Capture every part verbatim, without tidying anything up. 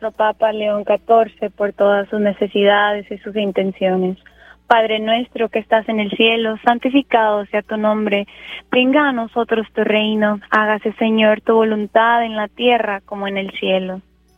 nuestro Papa León catorce por todas sus necesidades y sus intenciones. Padre nuestro que estás en el cielo, santificado sea tu nombre. Venga a nosotros tu reino. Hágase, Señor, tu voluntad en la tierra como en el cielo.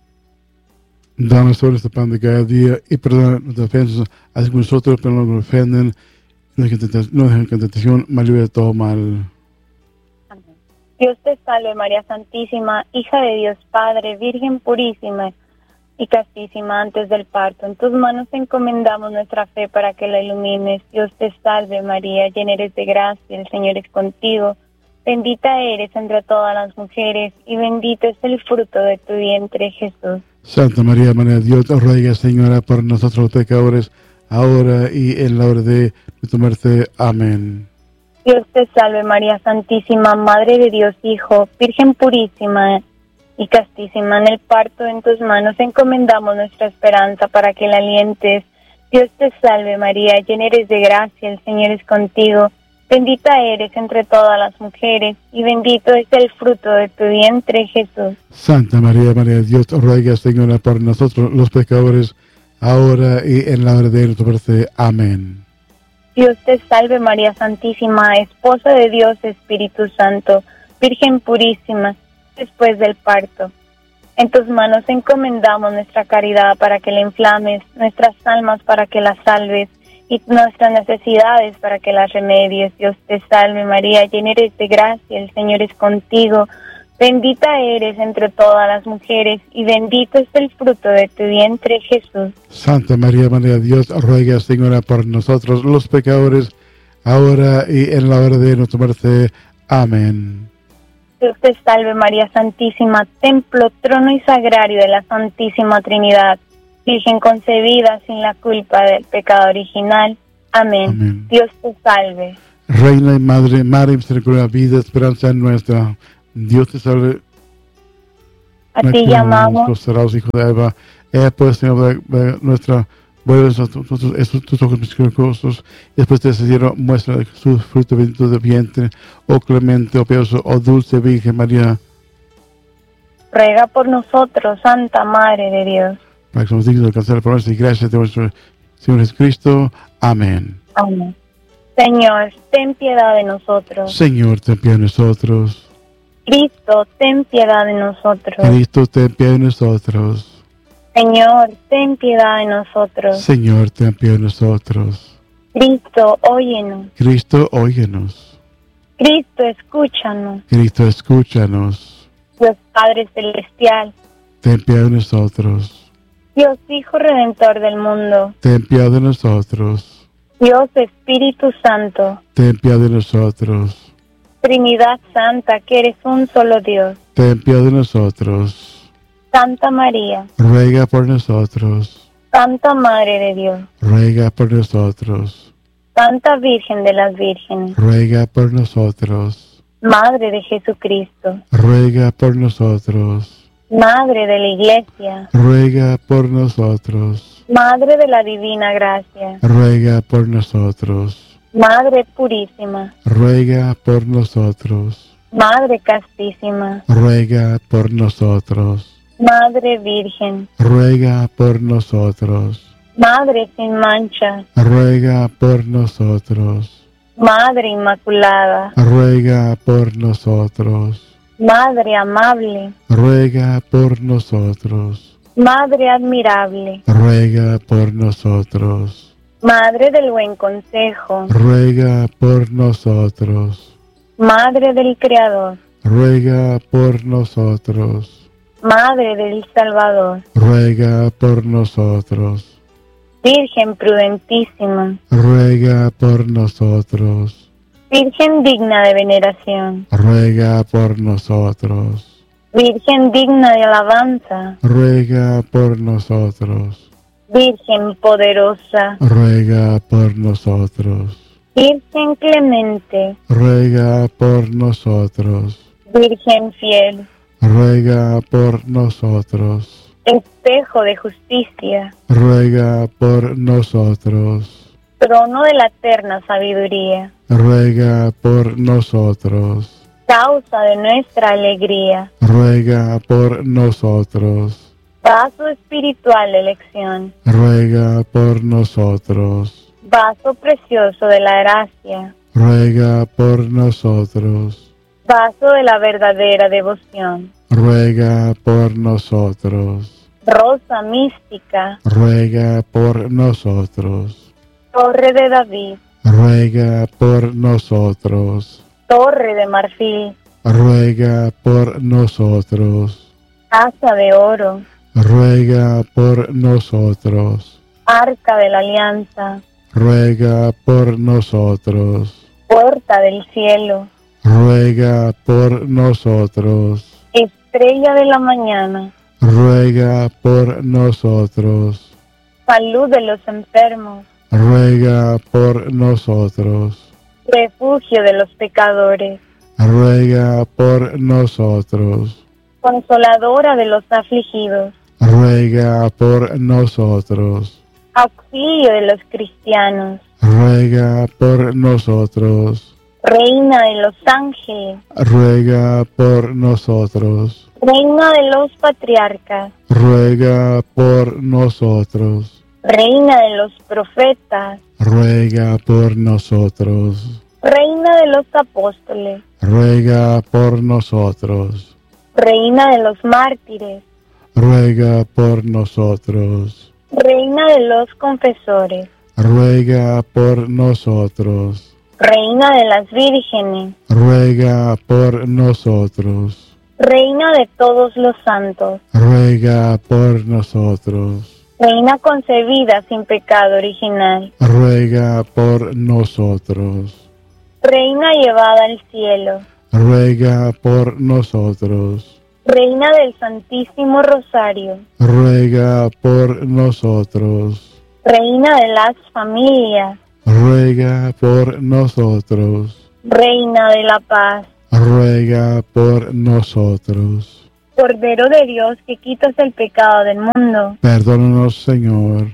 Danos hoy este pan de cada día y perdona nuestras ofensas, así como nosotros perdonamos a los que nos ofenden. No dejen que en tentación, mas libre de todo mal. Amén. Dios te salve, María Santísima, hija de Dios Padre, Virgen purísima y castísima antes del parto. En tus manos encomendamos nuestra fe para que la ilumines. Dios te salve, María, llena eres de gracia, el Señor es contigo. Bendita eres entre todas las mujeres y bendito es el fruto de tu vientre, Jesús. Santa María, Madre de Dios, ruega, Señora, por nosotros los pecadores, ahora y en la hora de nuestra muerte. Amén. Dios te salve, María Santísima, Madre de Dios Hijo, Virgen purísima y castísima en el parto. En tus manos encomendamos nuestra esperanza para que la alientes. Dios te salve, María, llena eres de gracia, el Señor es contigo. Bendita eres entre todas las mujeres y bendito es el fruto de tu vientre, Jesús. Santa María, Madre de Dios, ruega, Señora, por nosotros los pecadores, ahora y en la hora de nuestra muerte. Amén. Dios te salve, María Santísima, Esposa de Dios, Espíritu Santo, Virgen purísima, después del parto. En tus manos encomendamos nuestra caridad para que la inflames, nuestras almas para que las salves y nuestras necesidades para que las remedies. Dios te salve, María, llena eres de gracia, el Señor es contigo. Bendita eres entre todas las mujeres y bendito es el fruto de tu vientre, Jesús. Santa María, Madre de Dios, ruega, Señora, por nosotros los pecadores, ahora y en la hora de nuestra muerte. Amén. Dios te salve, María Santísima, templo, trono y sagrario de la Santísima Trinidad, Virgen concebida sin la culpa del pecado original. Amén. Amén. Dios te salve. Reina y Madre, Madre misericordia, vida, esperanza nuestra. Dios te salve. A ti llamamos. Los cerrados hijos de Eva. Ella pues, Señor, nuestra, vuelve a tus, tus ojos misericordiosos. Y después te dieron muestra de su fruto bendito de vientre. Oh clemente, oh piadoso, oh dulce Virgen María. Ruega por nosotros, Santa Madre de Dios. Para que somos dignos de alcanzar la promesa y gracia de nuestro Señor Jesucristo. Amén. Amén. Señor, ten piedad de nosotros. Señor, ten piedad de nosotros. Cristo, ten piedad de nosotros. Cristo, ten piedad de nosotros. Señor, ten piedad de nosotros. Señor, ten piedad de nosotros. Cristo, óyenos. Cristo, óyenos. Cristo, escúchanos. Cristo, escúchanos. Dios Padre Celestial, ten piedad de nosotros. Dios Hijo Redentor del mundo, ten piedad de nosotros. Dios Espíritu Santo, ten piedad de nosotros. Trinidad Santa, que eres un solo Dios, ten piedad de nosotros. Santa María, ruega por nosotros. Santa Madre de Dios, ruega por nosotros. Santa Virgen de las Vírgenes, ruega por nosotros. Madre de Jesucristo, ruega por nosotros. Madre de la Iglesia, ruega por nosotros. Madre de la Divina Gracia, ruega por nosotros. Madre purísima, ruega por nosotros. Madre castísima, ruega por nosotros. Madre Virgen, ruega por nosotros. Madre sin mancha, ruega por nosotros. Madre Inmaculada, ruega por nosotros. Madre amable, ruega por nosotros. Madre admirable, ruega por nosotros. Madre del buen consejo, ruega por nosotros. Madre del Creador, ruega por nosotros. Madre del Salvador, ruega por nosotros. Virgen prudentísima, ruega por nosotros. Virgen digna de veneración, ruega por nosotros. Virgen digna de alabanza, ruega por nosotros. Virgen poderosa, ruega por nosotros. Virgen clemente, ruega por nosotros. Virgen fiel, ruega por nosotros. Espejo de justicia, ruega por nosotros. Trono de la eterna sabiduría, ruega por nosotros. Causa de nuestra alegría, ruega por nosotros. Vaso espiritual de elección. ruega por nosotros. Vaso precioso de la gracia. Ruega por nosotros. Vaso de la verdadera devoción. Ruega por nosotros. Rosa mística. Ruega por nosotros. Torre de David. Ruega por nosotros. Torre de marfil. Ruega por nosotros. Asa de oro. Ruega por nosotros. Arca de la alianza. Ruega por nosotros. Puerta del cielo. Ruega por nosotros. Estrella de la mañana. Ruega por nosotros. Salud de los enfermos. Ruega por nosotros. Refugio de los pecadores. Ruega por nosotros. Consoladora de los afligidos. Ruega por nosotros. Auxilio de los cristianos. Ruega por nosotros. Reina de los ángeles. Ruega por nosotros. Reina de los patriarcas. Ruega por nosotros. Reina de los profetas. Ruega por nosotros. Reina de los apóstoles. Ruega por nosotros. Reina de los mártires. Ruega por nosotros. Reina de los confesores. Ruega por nosotros. Reina de las vírgenes. Ruega por nosotros. Reina de todos los santos. Ruega por nosotros. Reina concebida sin pecado original. Ruega por nosotros. Reina llevada al cielo. Ruega por nosotros. Reina del Santísimo Rosario. Ruega por nosotros. Reina de las familias. Ruega por nosotros. Reina de la paz. Ruega por nosotros. Cordero de Dios que quitas el pecado del mundo. Perdónanos, Señor.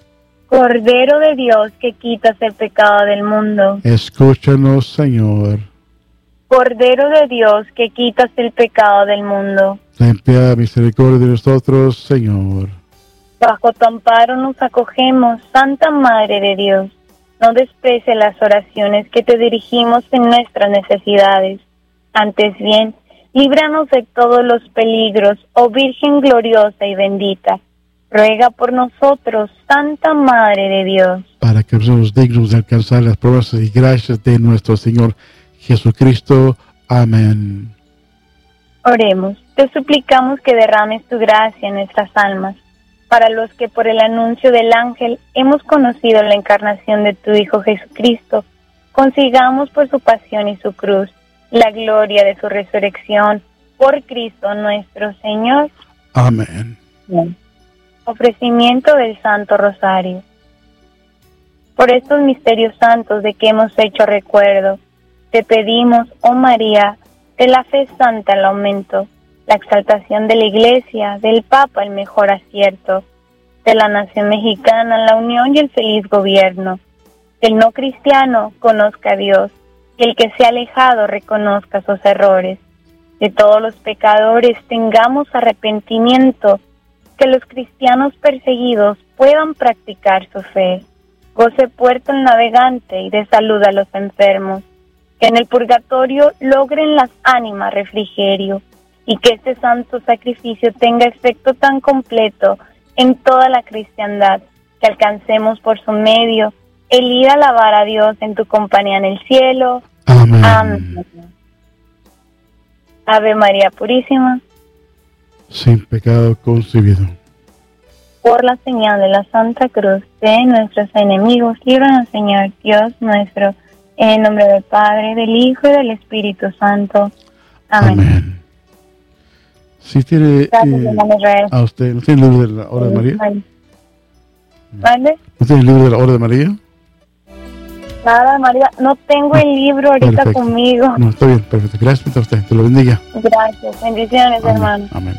Cordero de Dios que quitas el pecado del mundo. Escúchanos, Señor. Cordero de Dios que quitas el pecado del mundo. Ten piedad, misericordia de nosotros, Señor. Bajo tu amparo nos acogemos, Santa Madre de Dios. No desprecie las oraciones que te dirigimos en nuestras necesidades. Antes bien, líbranos de todos los peligros, oh Virgen gloriosa y bendita. Ruega por nosotros, Santa Madre de Dios. Para que seamos dignos de alcanzar las promesas y gracias de nuestro Señor Jesucristo. Amén. Oremos. Te suplicamos que derrames tu gracia en nuestras almas, para los que por el anuncio del ángel hemos conocido la encarnación de tu Hijo Jesucristo, consigamos por su pasión y su cruz la gloria de su resurrección, por Cristo nuestro Señor. Amén. Bien. Ofrecimiento del Santo Rosario. Por estos misterios santos de que hemos hecho recuerdo, te pedimos, oh María, de la fe santa el aumento, la exaltación de la Iglesia, del Papa el mejor acierto, de la nación mexicana la unión y el feliz gobierno, el no cristiano conozca a Dios, y el que se ha alejado reconozca sus errores, de todos los pecadores tengamos arrepentimiento, que los cristianos perseguidos puedan practicar su fe, goce puerto el navegante y dé salud a los enfermos, que en el purgatorio logren las ánimas refrigerio, y que este santo sacrificio tenga efecto tan completo en toda la cristiandad, que alcancemos por su medio el ir a alabar a Dios en tu compañía en el cielo. Amén. Amén. Ave María Purísima, sin pecado concebido. por la señal de la Santa Cruz de nuestros enemigos, líbranos, Señor Dios nuestro, en el nombre del Padre, del Hijo y del Espíritu Santo. Amén. Amén. Si tiene Gracias, eh, hermano Israel. a usted, ¿no tiene el libro de la hora de María? ¿Vale? ¿No tiene el libro de la hora de María? Nada, María, no tengo el libro ahorita Perfecto. conmigo. No, está bien, perfecto. Gracias a usted. Te lo bendiga. Gracias, bendiciones, Amén. hermano. Amén.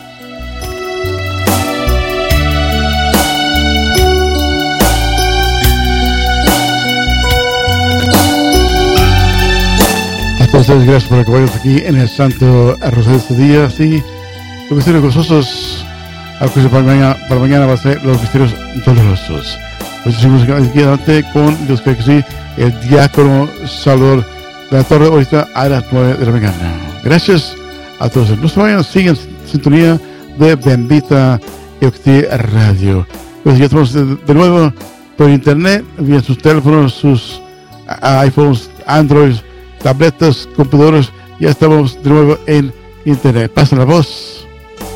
A todos ustedes, gracias por acompañarnos aquí en el Santo Rosario de este día. Sí, lo que estén gozosos Aunque para mañana, para mañana va a ser los misterios dolorosos. Pues seguimos aquí adelante con Dios cree que sí, el diácono Salvador de la Torre, ahorita a las nueve de la mañana. Gracias a todos. No se vayan, sigan en sintonía de Bendita Eucaristía Radio. Pues ya estamos de, de nuevo por internet, vía sus teléfonos, sus iPhones, Android, tabletas, computadores. Ya estamos de nuevo en internet. Pasen la voz.